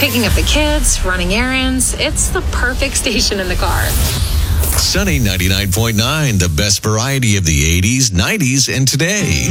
Picking up the kids, running errands. It's the perfect station in the car. Sunny 99.9, the best variety of the 80s, 90s, and today.